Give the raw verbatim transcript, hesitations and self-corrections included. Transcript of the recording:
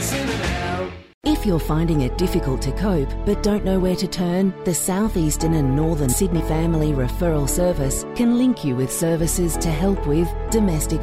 listen now. If you're finding it difficult to cope but don't know where to turn, the South Eastern and Northern Sydney Family Referral Service can link you with services to help with domestic